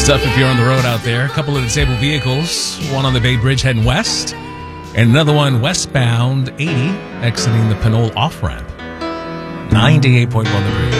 stuff if you're on the road out there. A couple of disabled vehicles, one on the Bay Bridge heading west, and another one westbound 80 exiting the Pinole off-ramp. 98.1 The Breeze.